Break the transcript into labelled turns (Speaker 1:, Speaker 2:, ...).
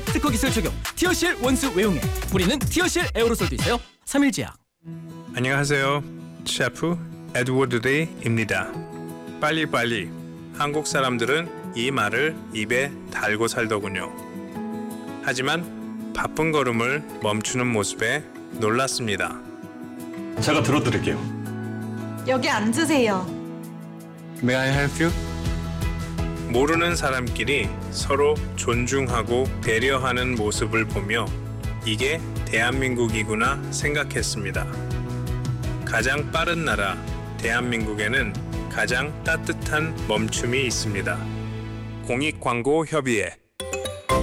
Speaker 1: 특허 기술 적용 티어실 원수 외용액 뿌리는 티어실 에어로솔도 있어요. 3일제약.
Speaker 2: 안녕하세요. 셰프 에드워드 데이입니다. 빨리빨리. 한국 사람들은 이 말을 입에 달고 살더군요. 하지만 바쁜 걸음을 멈추는 모습에 놀랐습니다.
Speaker 3: 제가 들어드릴게요.
Speaker 4: 여기 앉으세요.
Speaker 2: May I help you? 모르는 사람끼리 서로 존중하고 배려하는 모습을 보며 이게 대한민국이구나 생각했습니다. 가장 빠른 나라 대한민국에는 가장 따뜻한 멈춤이 있습니다. 공익광고협의회